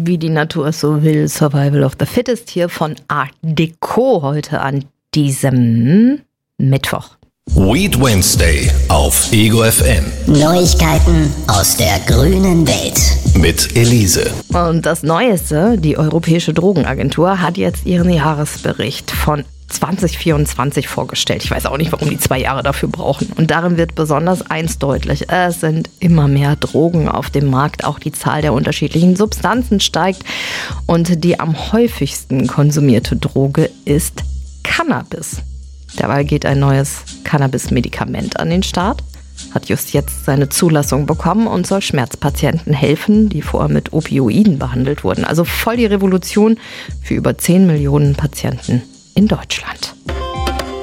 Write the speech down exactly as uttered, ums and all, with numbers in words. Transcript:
Wie die Natur es so will, Survival of the Fittest hier von Art Deco heute an diesem Mittwoch. Weed Wednesday auf Ego F M. Neuigkeiten aus der grünen Welt. Mit Elise. Und das Neueste, die Europäische Drogenagentur hat jetzt ihren Jahresbericht von zwanzig vierundzwanzig vorgestellt. Ich weiß auch nicht, warum die zwei Jahre dafür brauchen. Und darin wird besonders eins deutlich. Es sind immer mehr Drogen auf dem Markt. Auch die Zahl der unterschiedlichen Substanzen steigt. Und die am häufigsten konsumierte Droge ist Cannabis. Dabei geht ein neues Cannabis-Medikament an den Start. Hat just jetzt seine Zulassung bekommen und soll Schmerzpatienten helfen, die vorher mit Opioiden behandelt wurden. Also voll die Revolution für über zehn Millionen Patienten in Deutschland.